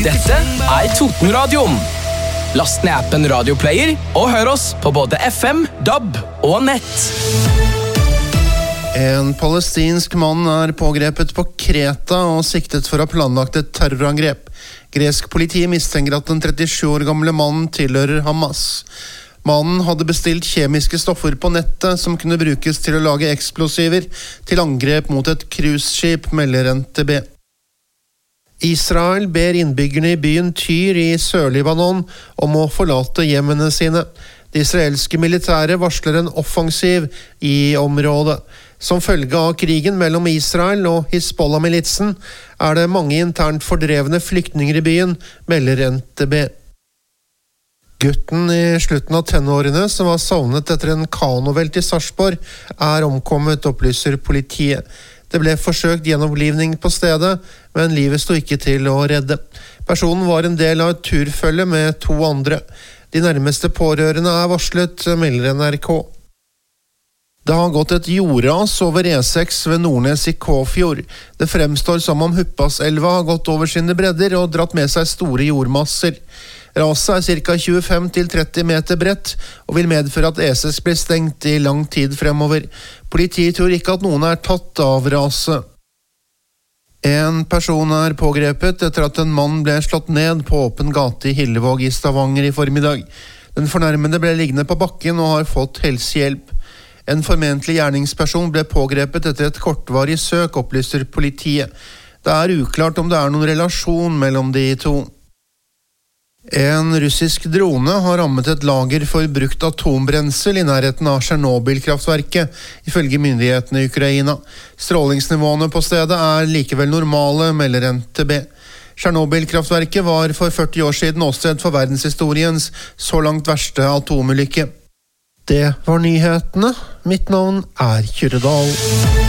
Dette Totenradioen. Last ned appen Radioplayer og hør oss på både FM, DAB og nett. En palestinsk mann pågrepet på Kreta og siktet for å ha planlagt et terrorangrep. Gresk politi mistenker at den 37 år gamle mannen tilhører Hamas. Mannen hadde bestilt kjemiske stoffer på nettet som kunne brukes til å lage eksplosiver til angrep mot et cruiseskip, melder NTB. Israel ber innbyggerne i byen Tyr i Sør-Libanon om å forlate hjemmene sine. Det israelske militæret varsler en offensiv i området. Som følge av krigen mellom Israel og Hizbollah-militsen det mange internt fordrevne flyktninger i byen, melder NTB. Gutten i slutten av tenårene som var savnet etter en kanovelt i Sarpsborg omkommet, opplyser politiet. Det ble forsøkt gjenopplivning på stedet, men livet sto ikke til å redde. Personen var en del av et turfølge med 2 andre. De nærmeste pårørende varslet, melder NRK. Det har gått et jordras over E6 ved Nordnes i Kåfjord. Det fremstår som om Huppaselva har gått over sine bredder og dratt med seg store jordmasser. Raset ca. 25-30 meter bredt og vil medføre at E6 blir stengt i lang tid fremover. Politiet tror ikke at noen tatt av raset. En person pågrepet etter at en mann ble slått ned på åpen gate i Hillevåg i Stavanger i formiddag. Den fornærmede ble liggende på bakken og har fått helsehjelp. En formentlig gjerningsperson ble pågrepet etter et kortvarig søk, opplyser politiet. Det uklart om det noen relasjon mellom de to. En russisk drone har rammet et lager for brukt atombrensel i nærheten av Tsjernobyl-kraftverket, ifølge myndighetene i Ukraina. Strålingsnivåene på stedet likevel normale, melder NTB. Tsjernobyl-kraftverket var for 40 år siden åsted for verdenshistoriens så langt verste atomulykke. Det var nyhetene. Mitt navn Kyrre Dahl.